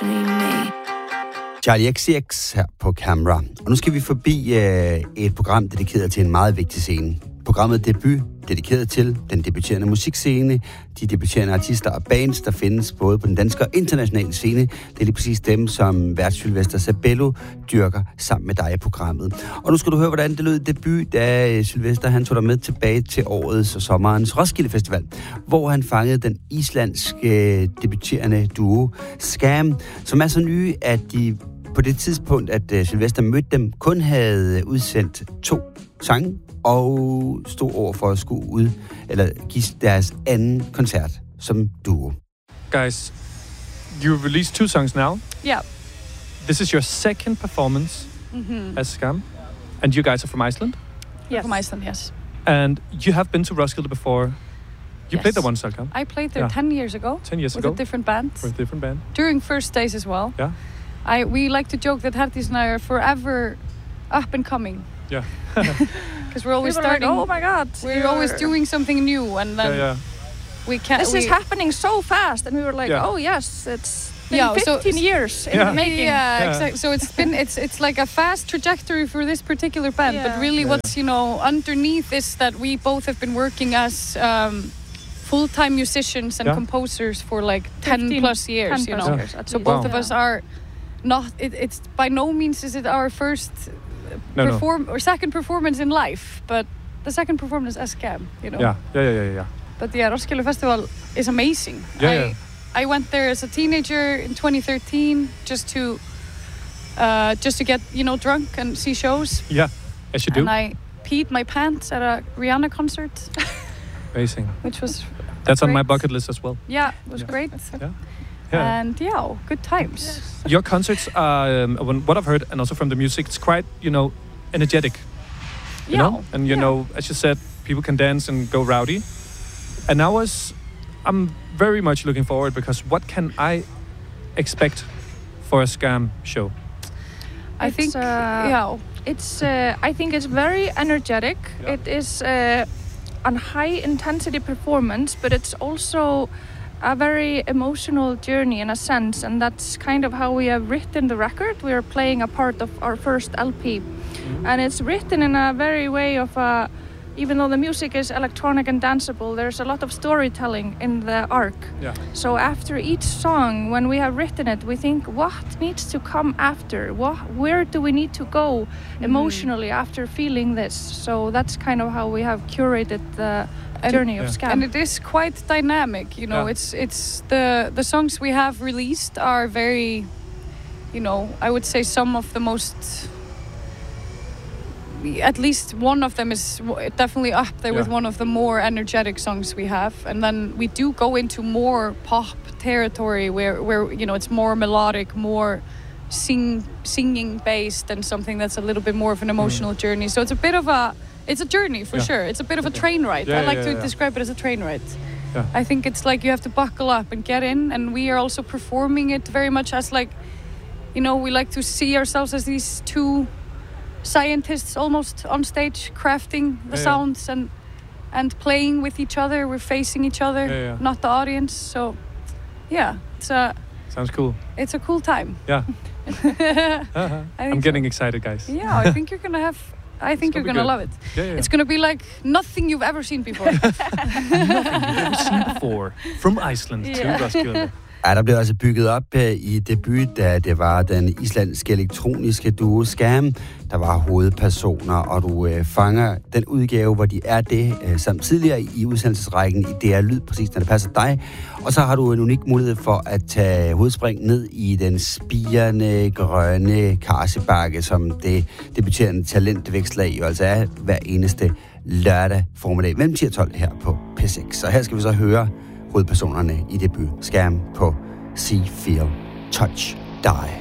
questioning me. Charli XCX her på Camera. Og nu skal vi forbi et program dedikeret til en meget vigtig scene. Programmet Debut, dedikeret til den debuterende musikscene, de debuterende artister og bands, der findes både på den danske og internationale scene. Det er lige præcis dem, som vært Sylvester Sabello dyrker sammen med dig i programmet. Og nu skal du høre, hvordan det lød i Debut, da Sylvester han tog dig med tilbage til årets og sommerens Roskilde Festival, hvor han fangede den islandske debuterende duo Skam, som er så nye, at de på det tidspunkt, at Sylvester mødte dem, kun havde udsendt 2 sange og stod over for at skulle give deres anden koncert som duo. Guys, you released 2 songs now. Yeah. This is your second performance as Skam, and you guys are from Iceland? Yes. From Iceland, yes. And you have been to Roskilde before. You played there once, Skam? I played there 10 years ago. 10 years ago. With a different band. With a different band. During first days as well. Yeah. We like to joke that Herdís and I are forever up and coming. Yeah. Because we're always starting. Like, oh my God. We're always doing something new, and then we can't. This is happening so fast, and we were like, oh yes, it's been 15 years in the making. Yeah, exactly. So it's like a fast trajectory for this particular band, but really what's underneath is that we both have been working as full-time musicians and composers for like 10 plus years. 10 plus years, so both of us are not. It's by no means is it our first. Or second performance in life, but the second performance as Skam, Yeah. But yeah, Roskilde Festival is amazing. I went there as a teenager in 2013 just to get drunk and see shows. Yeah, as you do. And I peed my pants at a Rihanna concert. Amazing. Which was that's on my bucket list as well. Yeah, it was great. Yeah. And good times. Yes. Your concerts are, what I've heard, and also from the music, it's quite, energetic. You know? And as you said, people can dance and go rowdy. And I'm very much looking forward, because what can I expect for a Skam show? I think it's very energetic. Yeah. It is a high intensity performance, but it's also a very emotional journey in a sense, and that's kind of how we have written the record. We are playing a part of our first LP, and it's written in a very way of even though the music is electronic and danceable, there's a lot of storytelling in the arc. Yeah. So after each song, when we have written it, we think, what needs to come after? Where do we need to go emotionally after feeling this? So that's kind of how we have curated the journey of Skam. And it is quite dynamic, it's the songs we have released are very, I would say some of the most, at least one of them is definitely up there with one of the more energetic songs we have. And then we do go into more pop territory where it's more melodic, more singing based, and something that's a little bit more of an emotional journey. So it's a bit of it's a journey for sure. It's a bit of a train ride. I like to describe it as a train ride. Yeah. I think it's like you have to buckle up and get in, and we are also performing it very much as like, we like to see ourselves as these 2 scientists almost on stage, crafting the sounds and playing with each other. We're facing each other, not the audience. So, sounds cool. It's a cool time. Yeah. I'm getting excited, guys. Yeah, I think you're gonna love it. Yeah. It's gonna be like nothing you've ever seen before. Nothing you've ever seen before. From Iceland to Roskilde. Ja, der blev altså bygget op i Debut, da det var den islandske elektroniske duo Skam, der var hovedpersoner, og du fanger den udgave, hvor de er det, samt tidligere i udsendelsesrækken i DR Lyd, præcis når det passer dig. Og så har du en unik mulighed for at tage hovedspring ned i den spirende, grønne karsebakke, som det debuterende talentvækslag jo altså er hver eneste lørdag formiddag mellem 10 og 12 her på P6. Så her skal vi så høre hovedpersonerne i Debut Skam på See, Feel, Touch, Die.